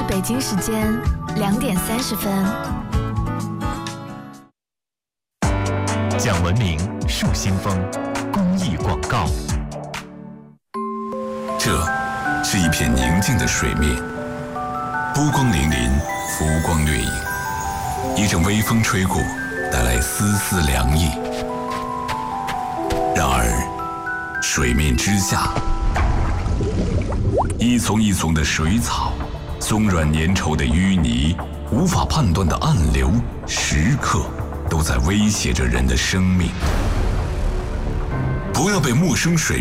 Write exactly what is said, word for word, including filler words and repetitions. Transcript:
是北京时间两点三十分。 讲文明树新风公益广告。 这是一片宁静的水面，波光粼粼，浮光掠影，一阵微风吹过，带来丝丝凉意。然而水面之下，一丛一丛的水草，松软粘稠的淤泥，无法判断的暗流，时刻都在威胁着人的生命。不要被陌生水